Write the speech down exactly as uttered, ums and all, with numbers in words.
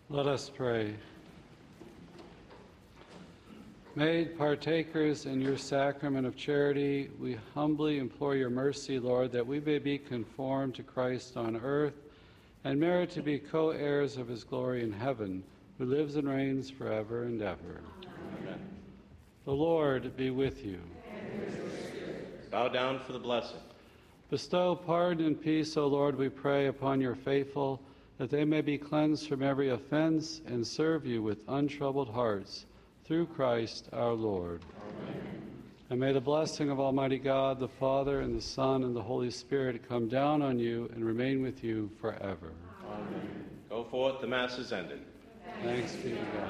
Let us pray. Made partakers in your sacrament of charity, we humbly implore your mercy, Lord, that we may be conformed to Christ on earth and merit to be co-heirs of his glory in heaven, who lives and reigns forever and ever. Amen. The Lord be with you. Bow down for the blessing. Bestow pardon and peace, O Lord, we pray, upon your faithful, that they may be cleansed from every offense and serve you with untroubled hearts, through Christ our Lord. Amen. And may the blessing of Almighty God, the Father, and the Son, and the Holy Spirit come down on you and remain with you forever. Amen. Go forth, the Mass is ended. Thanks be to God.